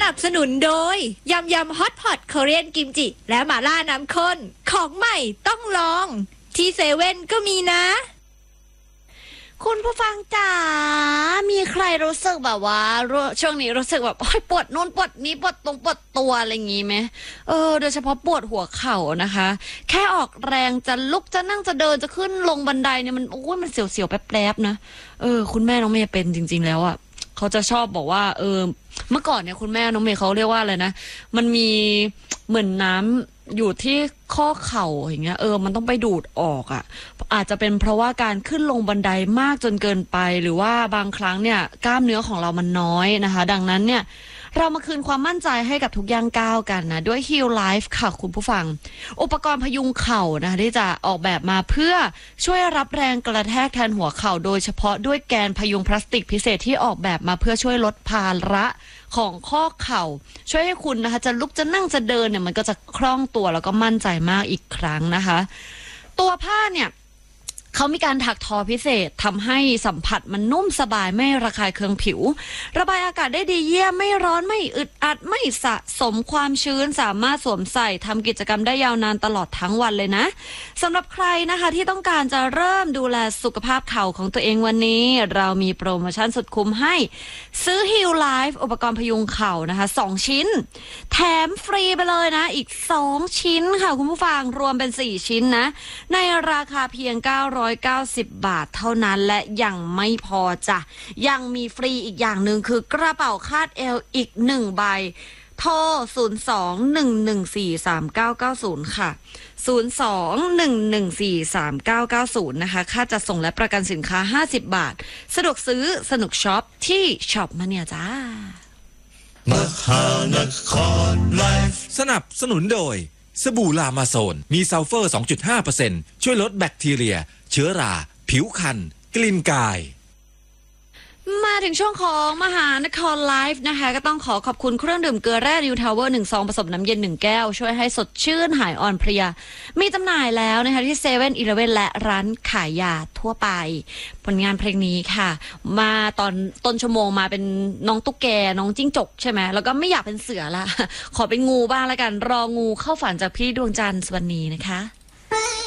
นับสนุนโดยยำยำฮอตพอตเกาหลีกิมจิและหม่าล่าน้ำข้นของใหม่ต้องลองที่เซเว่นก็มีนะคุณผู้ฟังจ๋ามีใครรู้สึกแบบว่าช่วงนี้รู้สึกแบบปวดโน่นปวดนี้ปวดตรงปวดตัวอะไรอย่างงี้ไหมโดยเฉพาะปวดหัวเข่านะคะแค่ออกแรงจะลุกจะนั่งจะเดินจะขึ้นลงบันไดเนี่ยมันมันเสียวๆแป๊บๆนะคุณแม่น้องเมย์เป็นจริงๆแล้วอ่ะเขาจะชอบบอกว่าเมื่อก่อนเนี่ยคุณแม่น้องเมย์เขาเรียกว่าอะไรนะมันมีเหมือนน้ำอยู่ที่ข้อเข่าอย่างเงี้ยมันต้องไปดูดออกอ่ะอาจจะเป็นเพราะว่าการขึ้นลงบันไดมากจนเกินไปหรือว่าบางครั้งเนี่ยกล้ามเนื้อของเรามันน้อยนะคะดังนั้นเนี่ยเรามาคืนความมั่นใจให้กับทุกย่างก้าวกันนะด้วย Heal Life ค่ะคุณผู้ฟังอุปกรณ์พยุงเข่านะที่จะออกแบบมาเพื่อช่วยรับแรงกระแทกแทนหัวเข่าโดยเฉพาะด้วยแกนพยุงพลาสติกพิเศษที่ออกแบบมาเพื่อช่วยลดภาระของข้อเข่าช่วยให้คุณนะคะจะลุกจะนั่งจะเดินเนี่ยมันก็จะคล่องตัวแล้วก็มั่นใจมากอีกครั้งนะคะตัวผ้าเนี่ยเขามีการถักทอพิเศษทำให้สัมผัสมันนุ่มสบายไม่ระคายเคืองผิวระบายอากาศได้ดีเยี่ยมไม่ร้อนไม่อึดอัดไม่สะสมความชื้นสามารถสวมใส่ทำกิจกรรมได้ยาวนานตลอดทั้งวันเลยนะสำหรับใครนะคะที่ต้องการจะเริ่มดูแลสุขภาพเข่าของตัวเองวันนี้เรามีโปรโมชั่นสุดคุ้มให้ซื้อ Heal Life อุปกรณ์พยุงเข่านะคะ2ชิ้นแถมฟรีไปเลยนะอีก2ชิ้นค่ะคุณผู้ฟังรวมเป็น4ชิ้นนะในราคาเพียง990 บาทเท่านั้นและยังไม่พอจ้ะยังมีฟรีอีกอย่างหนึ่งคือกระเป๋าคาดเอวอีก1ใบโทร02-114-3990ค่ะ02-114-3990นะคะค่าจัดส่งและประกันสินค้า50 บาทสะดวกซื้อสนุกช็อปที่ช็อปมาเนี่ยจ้าสนับสนุนโดยสบู่ลามาโซนมีซัลเฟอร์ 2.5% ช่วยลดแบคทีเรียเชื้อราผิวคันกลิ่นกายมาถึงช่วงของมหานครไลฟ์นะคะก็ต้องขอบคุณเครื่องดื่มเกลือแร่นิวทาวเวอร์1 ซองผสมน้ำเย็น1 แก้วช่วยให้สดชื่นหายอ่อนเพลียมีจำหน่ายแล้วนะคะที่7-Eleven และร้านขายยาทั่วไปผลงานเพลงนี้ค่ะมาตอนต้นชั่วโมงมาเป็นน้องตุ๊กแกน้องจิ้งจกใช่ไหมแล้วก็ไม่อยากเป็นเสือละขอเป็นงูบ้างละกันรองูเข้าฝันจากพี่ดวงจันทร์สวรรณีนะคะ